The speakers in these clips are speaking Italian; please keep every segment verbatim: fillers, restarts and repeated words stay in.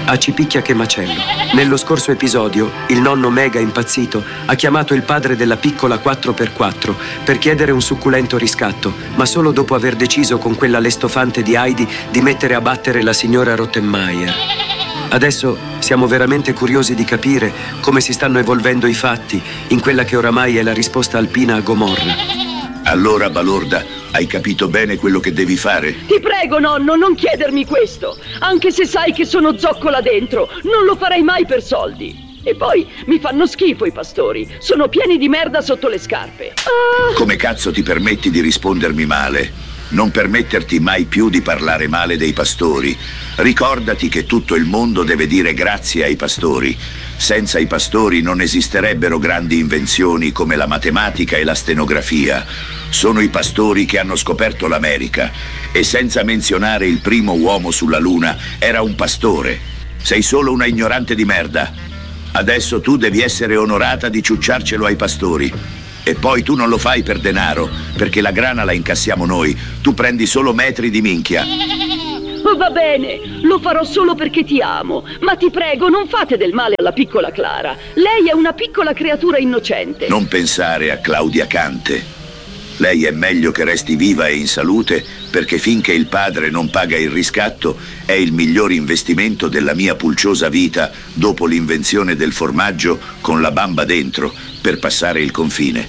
Acipicchia che macello. Nello scorso episodio, il nonno mega impazzito ha chiamato il padre della piccola quattro per quattro per chiedere un succulento riscatto, ma solo dopo aver deciso con quella lestofante di Heidi di mettere a battere la signora Rottenmeier. Adesso siamo veramente curiosi di capire come si stanno evolvendo i fatti in quella che oramai è la risposta alpina a Gomorra. Allora, Balorda, hai capito bene quello che devi fare? Ti prego, nonno, non chiedermi questo. Anche se sai che sono zoccola dentro, non lo farei mai per soldi. E poi mi fanno schifo i pastori. Sono pieni di merda sotto le scarpe. Ah. Come cazzo ti permetti di rispondermi male? Non permetterti mai più di parlare male dei pastori. Ricordati che tutto il mondo deve dire grazie ai pastori. Senza i pastori non esisterebbero grandi invenzioni come la matematica e la stenografia. Sono i pastori che hanno scoperto l'America. E senza menzionare il primo uomo sulla Luna, era un pastore. Sei solo una ignorante di merda. Adesso tu devi essere onorata di ciucciarcelo ai pastori. E poi tu non lo fai per denaro, perché la grana la incassiamo noi. Tu prendi solo metri di minchia. Va bene, lo farò solo perché ti amo. Ma ti prego, non fate del male alla piccola Clara. Lei è una piccola creatura innocente. Non pensare a Claudia Cante. Lei è meglio che resti viva e in salute, perché finché il padre non paga il riscatto è il miglior investimento della mia pulciosa vita dopo l'invenzione del formaggio con la bamba dentro per passare il confine.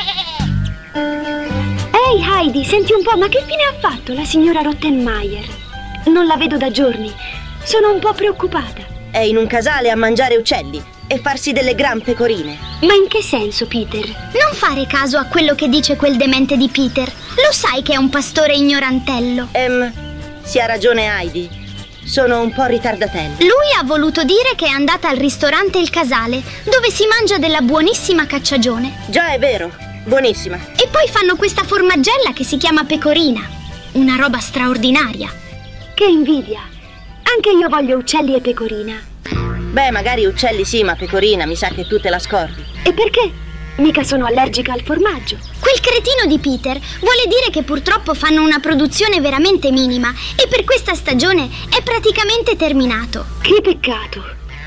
Ehi Heidi, senti un po', ma che fine ha fatto la signora Rottenmeier? Non la vedo da giorni. Sono un po' preoccupata. È in un casale a mangiare uccelli e farsi delle gran pecorine. Ma in che senso, Peter? Non fare caso a quello che dice quel demente di Peter. Lo sai che è un pastore ignorantello. Ehm, sì, ha ragione Heidi. Sono un po' ritardatello. Lui ha voluto dire che è andata al ristorante Il Casale, dove si mangia della buonissima cacciagione. Già, è vero. Buonissima. E poi fanno questa formaggella che si chiama pecorina. Una roba straordinaria. Che invidia. Anche io voglio uccelli e pecorina. Beh, magari uccelli sì, ma pecorina mi sa che tu te la scordi. E perché? Mica sono allergica al formaggio. Quel cretino di Peter vuole dire che purtroppo fanno una produzione veramente minima e per questa stagione è praticamente terminato. Che peccato.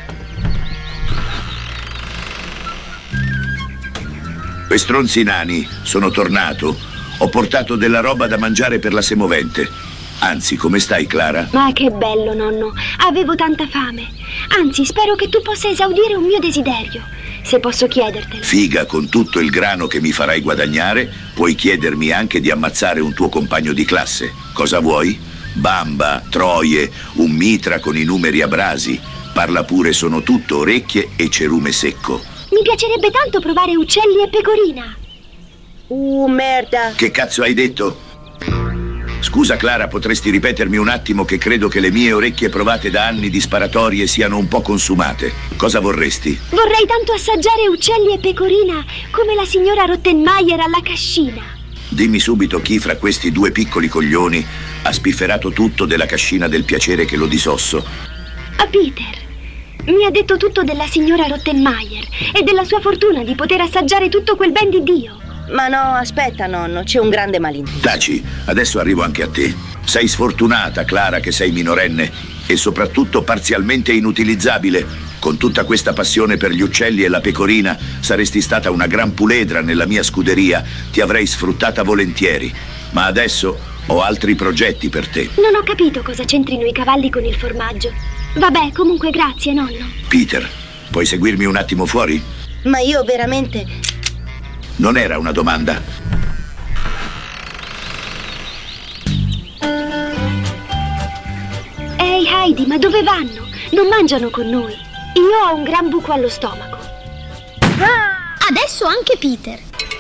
Per stronzi nani, sono tornato. Ho portato della roba da mangiare per la semovente. Anzi, come stai, Clara? Ma che bello, nonno. Avevo tanta fame. Anzi, spero che tu possa esaudire un mio desiderio, se posso chiedertelo. Figa, con tutto il grano che mi farai guadagnare, puoi chiedermi anche di ammazzare un tuo compagno di classe. Cosa vuoi? Bamba, troie, un mitra con i numeri a brasi. Parla pure, sono tutto orecchie e cerume secco. Mi piacerebbe tanto provare uccelli e pecorina. Uh, merda. Che cazzo hai detto? Scusa Clara, potresti ripetermi un attimo che credo che le mie orecchie provate da anni di sparatorie siano un po' consumate. Cosa vorresti? Vorrei tanto assaggiare uccelli e pecorina come la signora Rottenmeier alla cascina. Dimmi subito chi fra questi due piccoli coglioni ha spifferato tutto della cascina del piacere che lo disosso. A Peter. Mi ha detto tutto della signora Rottenmeier e della sua fortuna di poter assaggiare tutto quel ben di Dio. Ma no, aspetta, nonno, c'è un grande malinteso. Taci, adesso arrivo anche a te. Sei sfortunata, Clara, che sei minorenne e soprattutto parzialmente inutilizzabile. Con tutta questa passione per gli uccelli e la pecorina saresti stata una gran puledra nella mia scuderia. Ti avrei sfruttata volentieri. Ma adesso ho altri progetti per te. Non ho capito cosa c'entrino i cavalli con il formaggio. Vabbè, comunque grazie, nonno. Peter, puoi seguirmi un attimo fuori? Ma io veramente... Non era una domanda. Ehi Heidi, ma dove vanno? Non mangiano con noi. Io ho un gran buco allo stomaco. Ah! Adesso anche Peter.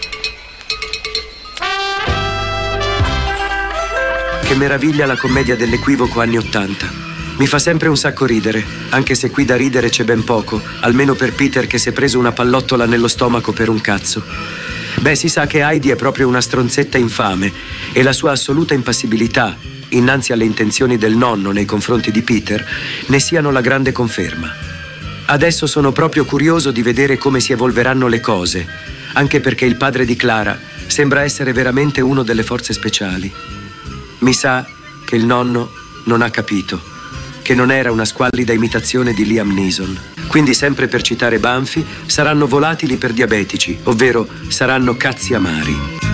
Che meraviglia la commedia dell'equivoco anni ottanta. Mi fa sempre un sacco ridere, anche se qui da ridere c'è ben poco, almeno per Peter che si è preso una pallottola nello stomaco per un cazzo. Beh, si sa che Heidi è proprio una stronzetta infame e la sua assoluta impassibilità innanzi alle intenzioni del nonno nei confronti di Peter ne siano la grande conferma. Adesso sono proprio curioso di vedere come si evolveranno le cose, anche perché il padre di Clara sembra essere veramente uno delle forze speciali. Mi sa che il nonno non ha capito che non era una squallida imitazione di Liam Neeson. Quindi, sempre per citare Banfi, saranno volatili per diabetici, ovvero saranno cazzi amari.